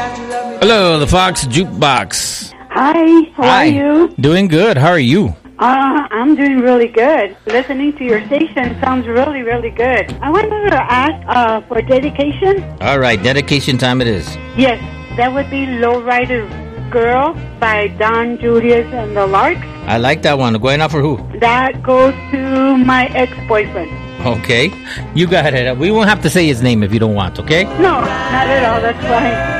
Hello, the Fox Jukebox. Hi, how are you? Doing good. How are you? I'm doing really good. Listening to your station sounds really, really good. I wanted to ask for dedication. All right, dedication time it is. Yes, that would be Lowrider Girl by Don Julius and the Larks. I like that one. Going out for who? That goes to my ex-boyfriend. Okay. You got it. We won't have to say his name if you don't want, okay? No, not at all. That's fine.